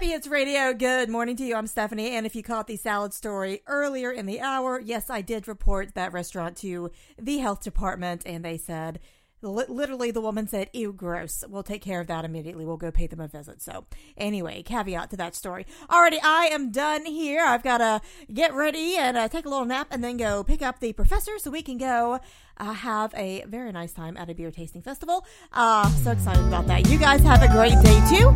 Happy Hits Radio, good morning to you. I'm Stephanie, and if you caught the salad story earlier in the hour, yes, I did report that restaurant to the health department, and they said, literally the woman said, ew, gross. We'll take care of that immediately. We'll go pay them a visit. So anyway, caveat to that story. Alrighty, I am done here. I've got to get ready and take a little nap and then go pick up the professor so we can go have a very nice time at a beer tasting festival. So excited about that. You guys have a great day too.